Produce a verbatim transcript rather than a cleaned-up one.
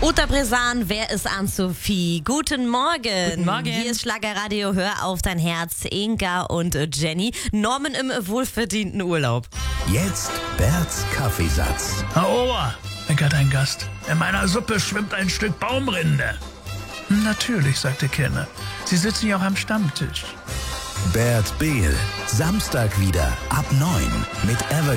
Uta Bresan, wer ist Ann-Sophie? Guten Morgen. Guten Morgen. Hier ist Schlagerradio, hör auf dein Herz. Inga und Jenny. Norman im wohlverdienten Urlaub. Jetzt Berts Kaffeesatz. Herr Ober, meckert ein Gast. In meiner Suppe schwimmt ein Stück Baumrinde. Natürlich, sagte Kenner. Sie sitzen ja auch am Stammtisch. Bert Behl. Samstag wieder ab neun mit Ever